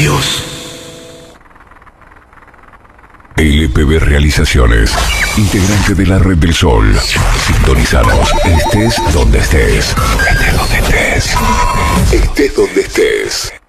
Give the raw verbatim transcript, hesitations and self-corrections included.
Dios. L P B Realizaciones, integrante de la Red del Sol. Sintonizanos, estés donde estés. Estés donde estés. Estés donde estés.